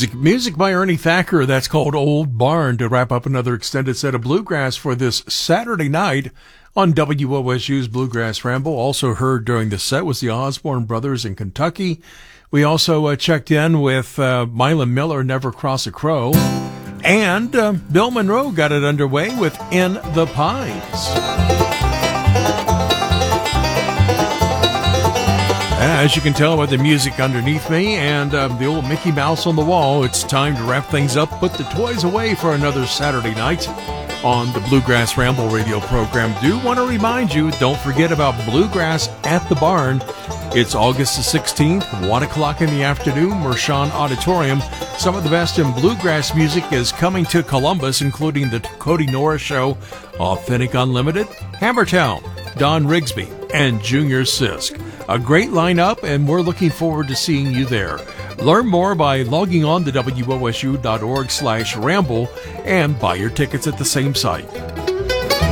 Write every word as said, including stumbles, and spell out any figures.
Music by Ernie Thacker, that's called Old Barn, to wrap up another extended set of Bluegrass for this Saturday night on W O S U's Bluegrass Ramble. Also heard during the set was the Osborne Brothers in Kentucky. We also uh, checked in with uh, Mylon Miller, Never Cross a Crow. And uh, Bill Monroe got it underway with In the Pines. As you can tell by the music underneath me and uh, the old Mickey Mouse on the wall, it's time to wrap things up, put the toys away for another Saturday night on the Bluegrass Ramble radio program. Do want to remind you, don't forget about Bluegrass at the Barn. It's August the sixteenth, one o'clock in the afternoon, Mershon Auditorium. Some of the best in bluegrass music is coming to Columbus, including the Cody Norris Show, Authentic Unlimited, Hammertown, Don Rigsby, and Junior Sisk. A great lineup, and we're looking forward to seeing you there. Learn more by logging on to W O S U dot org slash ramble and buy your tickets at the same site.